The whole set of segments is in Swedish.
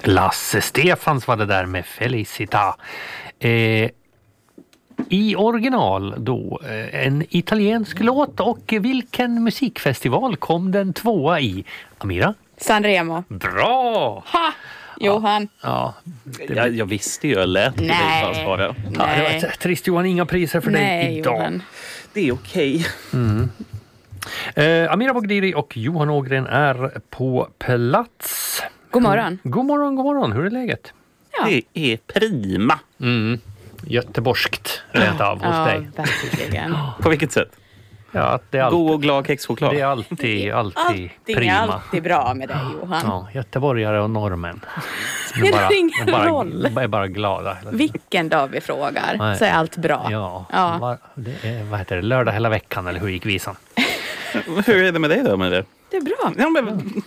Lasse Stefans var det där med Felicita. I original då en italiensk låt, och vilken musikfestival kom den tvåa i? Amira? Sanremo. Bra! Ha! Johan. Ja. Jag visste ju, jag lät det svara. Ja, det var trist Johan, inga priser för dig idag. Johan. Det är okej. Amira Bogdiri och Johan Ågren är på plats. God morgon. God morgon. Hur är läget? Ja. Det är prima. Göteborgskt rent av hos dig. Verkligen. På vilket sätt? Ja, det är God och glad kexchoklad. Det är alltid Allting prima. är alltid bra med dig, Johan. Ja, göteborgare och norrmän. Det är ingen roll. De är bara glada. Vilken dag vi frågar. Nej. Så är allt bra. Ja. Det är, vad heter det, lördag hela veckan, eller hur gick visan? Hur är det med dig då med det? Det är bra. Ja, men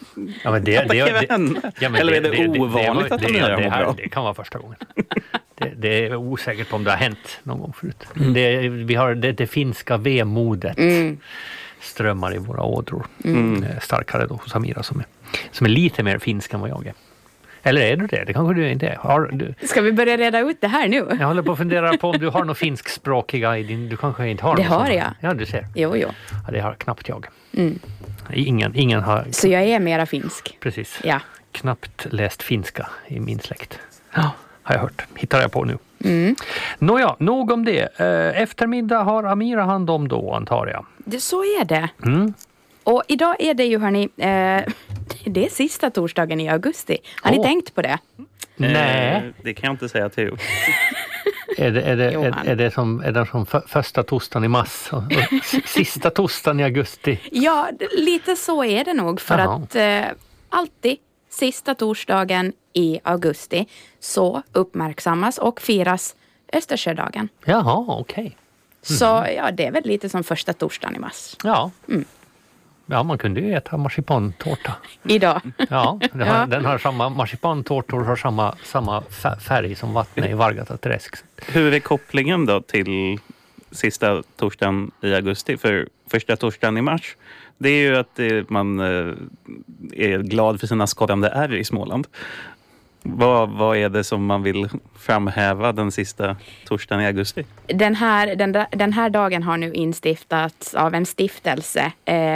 eller är det ovanligt att de är bra? Det kan vara första gången. Det är osäkert om det har hänt någon gång förut. Vi har det finska vemodet strömmar i våra ådror. Starkare då hos Amira som är lite mer finsk än vad jag är. Eller är du det? Det kanske du inte är. Ska vi börja reda ut det här nu? Jag håller på att fundera på om du har något finskspråkiga i din... Du kanske inte har det något. Det har jag. Ja, du ser. Jo. Ja, det har knappt jag. Ingen har... Så jag är mera finsk. Precis. Ja. Knappt läst finska i min släkt. Ja, har jag hört. Hittar jag på nu. Nåja, nog om det. Eftermiddag har Amira hand om då, antar jag. Så är det. Och idag är det ju, hörni, det är sista torsdagen i augusti. Har ni tänkt på det? Nej. Det kan jag inte säga till. Är det som första torsdagen i mars och sista torsdagen i augusti? Ja, lite så är det nog. För att alltid sista torsdagen i augusti så uppmärksammas och firas Östersjödagen. Jaha, okej. Så ja, det är väl lite som första torsdagen i mars. Ja. Ja, man kunde ju äta marsipantårta. Idag. Ja, den har samma, marsipantårtor har samma färg som vattnet i Vargata träsk. Hur är kopplingen då till sista torsdagen i augusti? För första torsdagen i mars, det är ju att man är glad för sina skadande ärr i Småland. Vad är det som man vill framhäva den sista torsdagen i augusti? Den här dagen har nu instiftats av en stiftelse.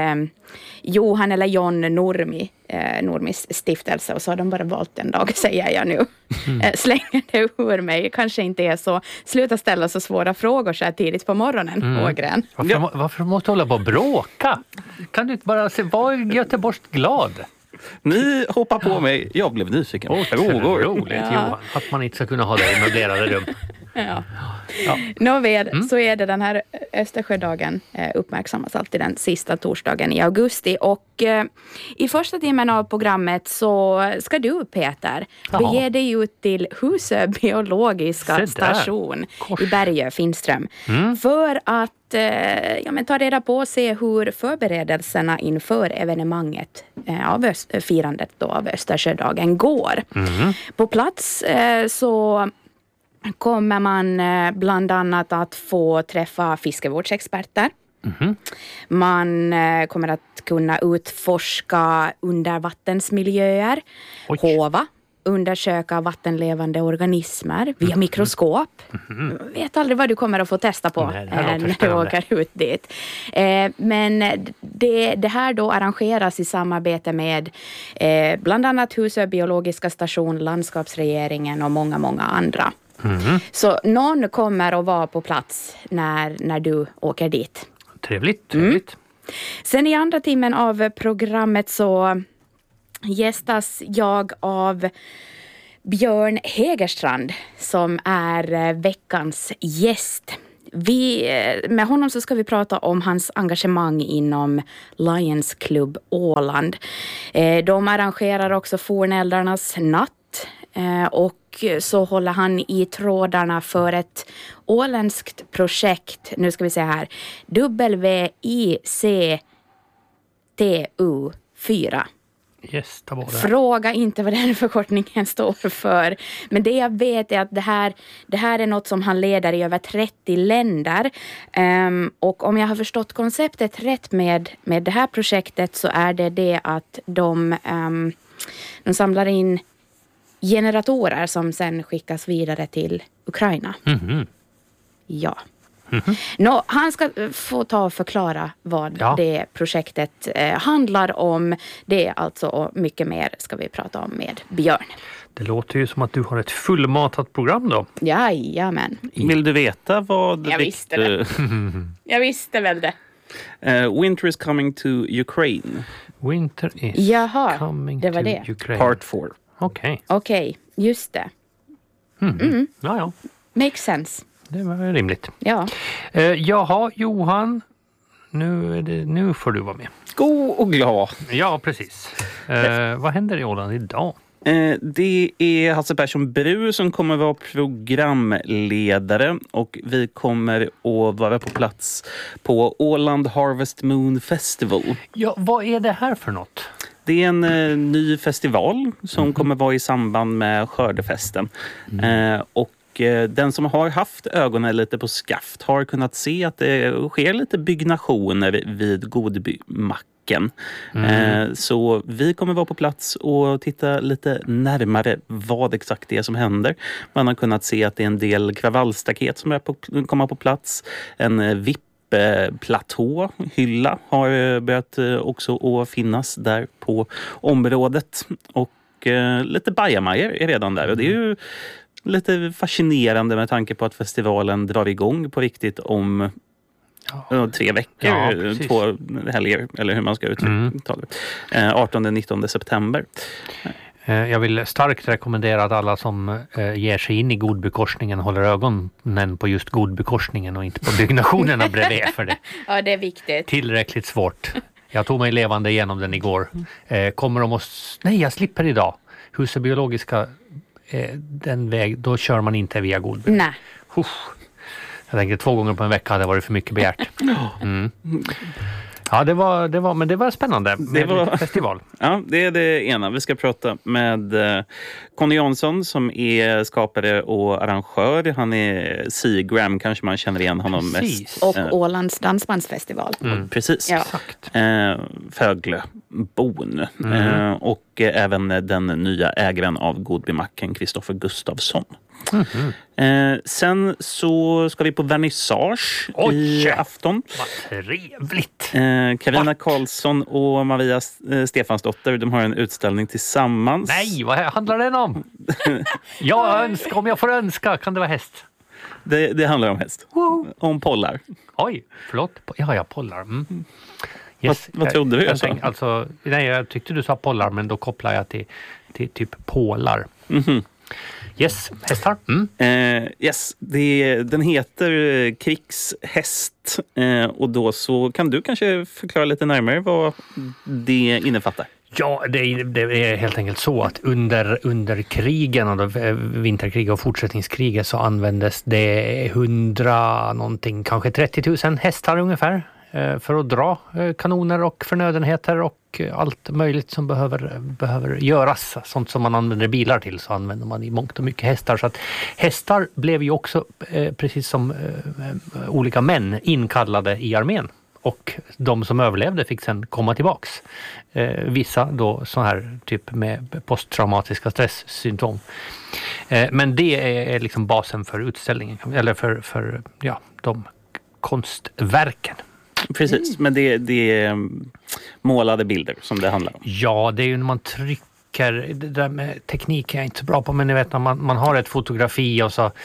Johan eller John Normis stiftelse. Och så har de bara valt en dag, säger jag nu. Slänger det ur mig. Kanske inte är så. Sluta ställa så svåra frågor så här tidigt på morgonen, Ågren. Varför måste du hålla på och bråka? Kan du inte bara vara Göteborgs glad? Ni hoppar på mig. Jag blev nyfiken. Roligt, Johan. Att man inte ska kunna ha det i möblerade rum. Ja. Nåväl, så är det den här Östersjödagen uppmärksammas alltid den sista torsdagen i augusti. Och i första timmen av programmet så ska du, Peter, bege dig ut till Husö biologiska station i Bergö, Finström. För att ta reda på och se hur förberedelserna inför evenemanget av firandet då av Östersjödagen går. På plats så kommer man bland annat att få träffa fiskevårdsexperter. Man kommer att kunna utforska undervattensmiljöer, hova, undersöka vattenlevande organismer via mikroskop. Vet aldrig vad du kommer att få testa på när du åker ut dit. Men det här då arrangeras i samarbete med bland annat Husö biologiska station, landskapsregeringen och många andra. Så någon kommer att vara på plats när du åker dit. Trevligt. Sen i andra timmen av programmet så gästas jag av Björn Hägerstrand som är veckans gäst. Med honom så ska vi prata om hans engagemang inom Lions Club Åland. De arrangerar också Fornäldrarnas natt och så håller han i trådarna för ett åländskt projekt. Nu ska vi se här. WICTU4. Yes, Fråga inte vad den förkortningen står för. Men det jag vet är att det här är något som han leder i över 30 länder. Och om jag har förstått konceptet rätt med det här projektet så är det att de samlar in generatorer som sen skickas vidare till Ukraina. Ja. Han ska få ta och förklara vad det projektet handlar om. Det är alltså och mycket mer ska vi prata om med Björn. Det låter ju som att du har ett fullmatat program då. Jajamän. Vill du veta vad... Jag visste det. Jag visste väl det. Winter is coming to Ukraine. Winter is coming det var to det. Ukraine. Part 4. Okej, just det. Ja. Makes sense. Det var rimligt. Ja. Jaha, Johan. Nu får du vara med. God och glad. Ja, precis. Vad händer i Åland idag? Det är Hasse Persson Bru som kommer vara programledare och vi kommer att vara på plats på Åland Harvest Moon Festival. Ja, vad är det här för något? Det är en ny festival som kommer vara i samband med skördefesten. Och den som har haft ögonen lite på skaft har kunnat se att det sker lite byggnationer vid Godbymacken. Så vi kommer vara på plats och titta lite närmare vad exakt det är som händer. Man har kunnat se att det är en del kravallstaket som är komma på plats. En VIP-platå, hylla har börjat också att finnas där på området. Och lite bajamajor är redan där och det är ju lite fascinerande med tanke på att festivalen drar igång på riktigt om 3 veckor, 2 helger, eller hur man ska uttrycka det. 18-19 september. Jag vill starkt rekommendera att alla som ger sig in i Godbykorsningen håller ögonen på just Godbykorsningen och inte på byggnationerna bredvid för det. Ja, det är viktigt. Tillräckligt svårt. Jag tog mig levande igenom den igår. Kommer de nej, jag slipper idag. Huset biologiska den väg, då kör man inte via Godby. Nej. Jag tänker 2 gånger på en vecka hade varit för mycket begärt. Ja, det var spännande med festival. Ja, det är det ena. Vi ska prata med Conny Jansson som är skapare och arrangör. Han är Seagram, kanske man känner igen honom mest. Och Ålands dansbandsfestival. Precis. Ja. Föglebon. Och även den nya ägaren av Godbymacken, Kristoffer Gustafsson. Sen så ska vi på vernissage i afton. Vad trevligt. Carina Karlsson och Maria Stefansdotter, de har en utställning tillsammans. Nej, vad handlar den om? Om jag får önska, kan det vara häst? Det handlar om häst. Om pollar. Oj, förlåt. Ja, pollar. Yes. Vad trodde du? Jag tyckte du sa pollar, men då kopplar jag till typ pålar. Yes, hästar. Yes, den heter krigshäst och då så kan du kanske förklara lite närmare vad det innefattar. Ja, det är helt enkelt så att under krigen och vinterkriget och fortsättningskriget så användes det 100 någonting, kanske 30 000 hästar ungefär för att dra kanoner och förnödenheter och allt möjligt som behöver göras. Sånt som man använder bilar till så använder man i mångt och mycket hästar. Så att hästar blev ju också, precis som olika män, inkallade i armén. Och de som överlevde fick sen komma tillbaks. Vissa då så här typ med posttraumatiska stresssymptom. Men det är liksom basen för utställningen. Eller för de konstverken. Precis, men det är målade bilder som det handlar om. Ja, det är ju när man trycker, det där med teknik är jag inte så bra på, men ni vet när man har ett fotografi och så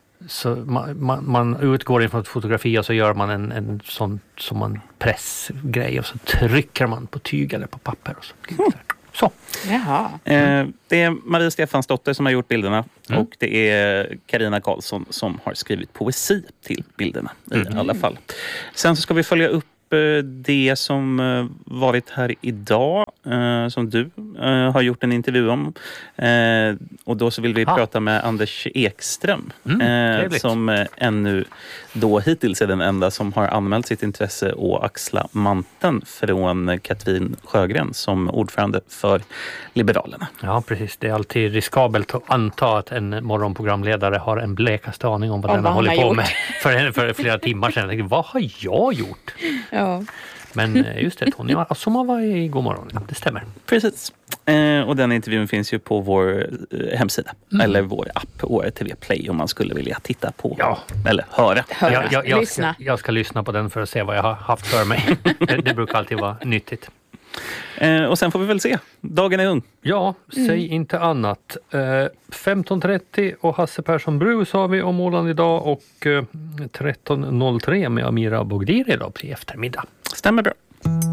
man utgår ifrån ett fotografi och så gör man en sån som man pressgrej och så trycker man på tyg eller på papper och så. Så. Jaha. Det är Maria Stefansdotter som har gjort bilderna och det är Carina Karlsson som har skrivit poesi till bilderna i alla fall. Sen så ska vi följa upp det som varit här idag som du har gjort en intervju om och då så vill vi prata med Anders Ekström som ännu då hittills är den enda som har anmält sitt intresse att axla manteln från Katrin Sjögren som ordförande för Liberalerna. Ja, precis. Det är alltid riskabelt att anta att en morgonprogramledare har en blekaste aning om vad den har hållit på med för flera timmar sedan. Vad har jag gjort? Ja. Men just det, Tony Asoma var i Godmorgon. Det stämmer. Precis. Och den intervjun finns ju på vår hemsida. Eller vår app, ORTV Play, om man skulle vilja titta på. Ja. Eller höra. Jag ska lyssna på den för att se vad jag har haft för mig. Det brukar alltid vara nyttigt. Och sen får vi väl se. Dagen är ung. Ja, säg inte annat. 15.30 och Hasse Persson Brus har vi om Åland idag och 13.03 med Amira Bogdiri idag på eftermiddag. Stämmer bra.